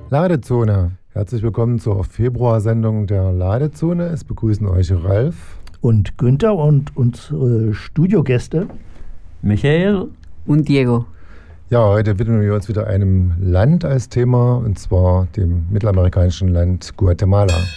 Ladezone. Herzlich willkommen zur Februarsendung der Ladezone. Es begrüßen euch Ralf und Günther und unsere Studiogäste Michael und Diego. Ja, heute widmen wir uns wieder einem Land als Thema, und zwar dem mittelamerikanischen Land Guatemala.